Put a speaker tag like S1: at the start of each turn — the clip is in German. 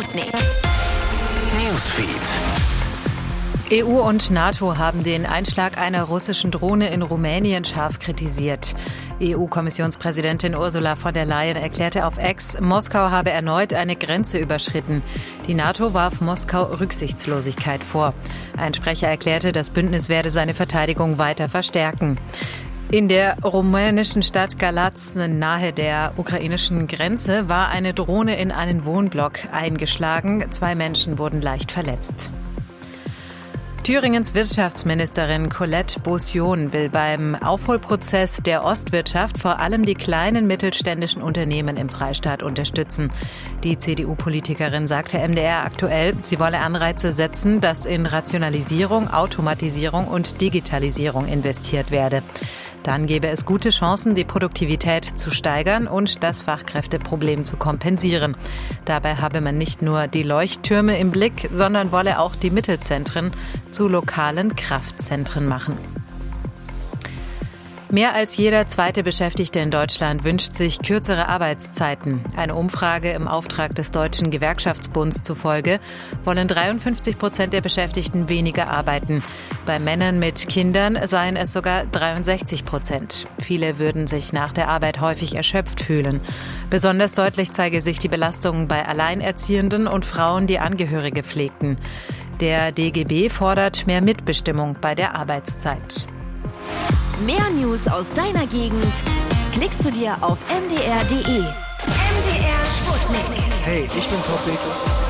S1: Sputnik Newsfeed.
S2: EU und NATO haben den Einschlag einer russischen Drohne in Rumänien scharf kritisiert. EU-Kommissionspräsidentin Ursula von der Leyen erklärte auf X, Moskau habe erneut eine Grenze überschritten. Die NATO warf Moskau Rücksichtslosigkeit vor. Ein Sprecher erklärte, das Bündnis werde seine Verteidigung weiter verstärken. In der rumänischen Stadt Galați nahe der ukrainischen Grenze war eine Drohne in einen Wohnblock eingeschlagen. 2 Menschen wurden leicht verletzt. Thüringens Wirtschaftsministerin Colette Beaussion will beim Aufholprozess der Ostwirtschaft vor allem die kleinen mittelständischen Unternehmen im Freistaat unterstützen. Die CDU-Politikerin sagte MDR aktuell, sie wolle Anreize setzen, dass in Rationalisierung, Automatisierung und Digitalisierung investiert werde. Dann gäbe es gute Chancen, die Produktivität zu steigern und das Fachkräfteproblem zu kompensieren. Dabei habe man nicht nur die Leuchttürme im Blick, sondern wolle auch die Mittelzentren zu lokalen Kraftzentren machen. Mehr als jeder zweite Beschäftigte in Deutschland wünscht sich kürzere Arbeitszeiten. Eine Umfrage im Auftrag des Deutschen Gewerkschaftsbunds zufolge wollen 53% der Beschäftigten weniger arbeiten. Bei Männern mit Kindern seien es sogar 63%. Viele würden sich nach der Arbeit häufig erschöpft fühlen. Besonders deutlich zeige sich die Belastung bei Alleinerziehenden und Frauen, die Angehörige pflegten. Der DGB fordert mehr Mitbestimmung bei der Arbeitszeit.
S1: Mehr News aus deiner Gegend klickst du dir auf mdr.de. MDR Sputnik.
S3: Hey, ich bin Topik.